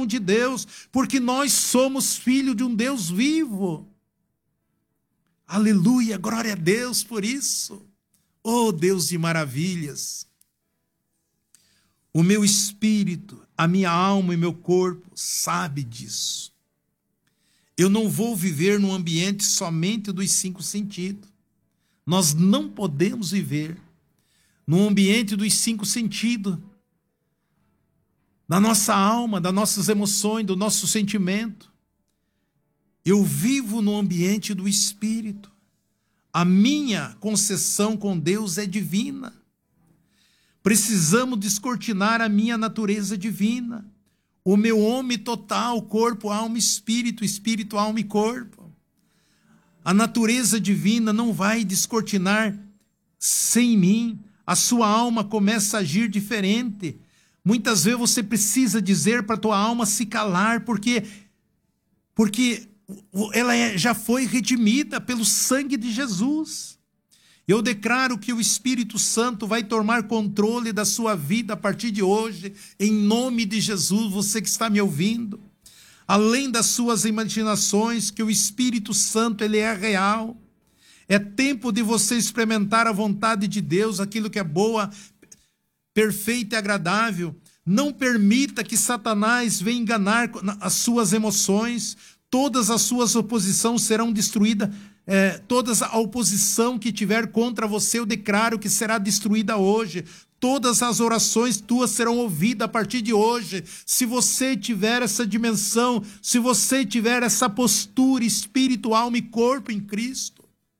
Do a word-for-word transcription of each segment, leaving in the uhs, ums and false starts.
criação de Deus, porque nós somos filhos de um Deus vivo. Aleluia, glória a Deus por isso. Oh, Deus de maravilhas. O meu espírito, a minha alma e meu corpo sabe disso. Eu não vou viver num ambiente somente dos cinco sentidos. Nós não podemos viver num ambiente dos cinco sentidos, da nossa alma, das nossas emoções, do nosso sentimento. Eu vivo no ambiente do Espírito. A minha concessão com Deus é divina. Precisamos descortinar a minha natureza divina. O meu homem total, corpo, alma, espírito, espírito, alma e corpo. A natureza divina não vai descortinar sem mim. A sua alma começa a agir diferente. Muitas vezes você precisa dizer para a tua alma se calar, porque, porque ela é, já foi redimida pelo sangue de Jesus. Eu declaro que o Espírito Santo vai tomar controle da sua vida a partir de hoje, em nome de Jesus, você que está me ouvindo. Além das suas imaginações, que o Espírito Santo ele é real. É tempo de você experimentar a vontade de Deus, aquilo que é boa, perfeita e agradável. Não permita que Satanás venha enganar as suas emoções. Todas as suas oposições serão destruídas. É, toda a oposição que tiver contra você, eu declaro que será destruída hoje. Todas as orações tuas serão ouvidas a partir de hoje. Se você tiver essa dimensão, se você tiver essa postura espírito, alma e corpo em Cristo.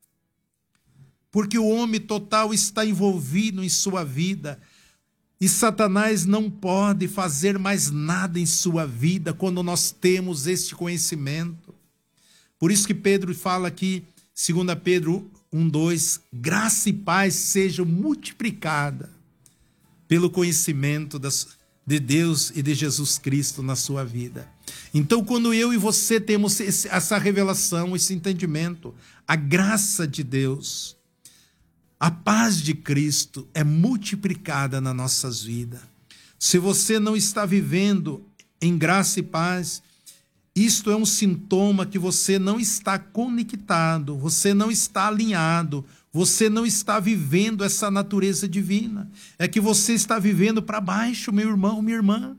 Porque o homem total está envolvido em sua vida. E Satanás não pode fazer mais nada em sua vida quando nós temos este conhecimento. Por isso que Pedro fala aqui, segunda Pedro um, dois, graça e paz sejam multiplicadas pelo conhecimento das, de Deus e de Jesus Cristo na sua vida. Então, quando eu e você temos esse, essa revelação, esse entendimento, a graça de Deus, a paz de Cristo é multiplicada nas nossas vidas. Se você não está vivendo em graça e paz, isto é um sintoma que você não está conectado, você não está alinhado, você não está vivendo essa natureza divina. É que você está vivendo para baixo, meu irmão, minha irmã.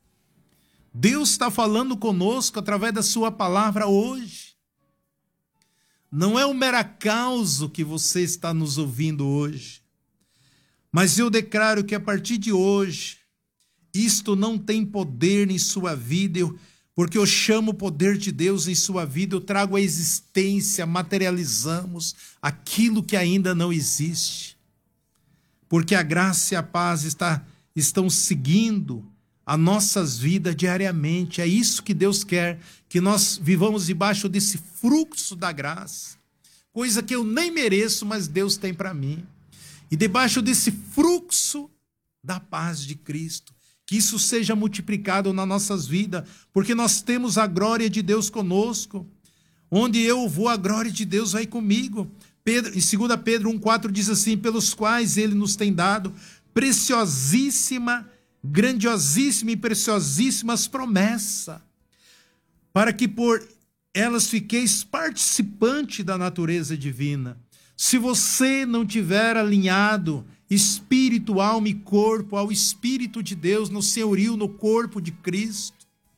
Deus está falando conosco através da sua palavra hoje. Não é um mero acaso que você está nos ouvindo hoje. Mas eu declaro que a partir de hoje, isto não tem poder em sua vida, eu, porque eu chamo o poder de Deus em sua vida, eu trago a existência, materializamos aquilo que ainda não existe. Porque a graça e a paz está, estão seguindo as nossas vidas diariamente. É isso que Deus quer, que nós vivamos debaixo desse fluxo da graça, coisa que eu nem mereço, mas Deus tem para mim. E debaixo desse fluxo da paz de Cristo, que isso seja multiplicado nas nossas vidas, porque nós temos a glória de Deus conosco. Onde eu vou, a glória de Deus vai comigo. Pedro, em segunda Pedro um, quatro diz assim, pelos quais ele nos tem dado preciosíssima, grandiosíssima e preciosíssimas promessas, para que por elas fiqueis participante da natureza divina. Se você não tiver alinhado espírito, alma e corpo ao Espírito de Deus, no senhorio, no corpo de Cristo,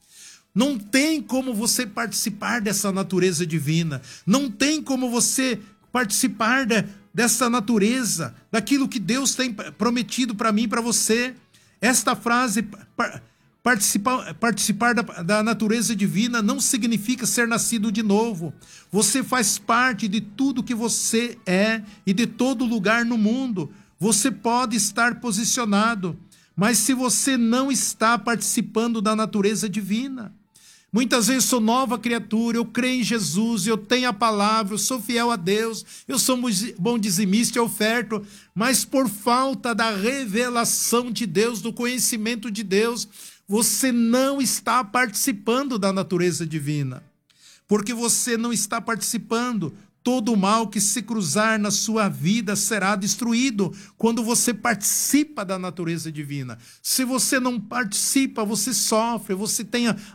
não tem como você participar dessa natureza divina, não tem como você participar de, dessa natureza, daquilo que Deus tem prometido para mim e para você. Esta frase, participar, participar da, da natureza divina, não significa ser nascido de novo. Você faz parte de tudo que você é e de todo lugar no mundo. Você pode estar posicionado, mas se você não está participando da natureza divina, muitas vezes sou nova criatura, eu creio em Jesus, eu tenho a palavra, eu sou fiel a Deus, eu sou bom dizimista e oferto, mas por falta da revelação de Deus, do conhecimento de Deus, você não está participando da natureza divina, porque você não está participando. Todo o mal que se cruzar na sua vida será destruído quando você participa da natureza divina. Se você não participa, você sofre, você tem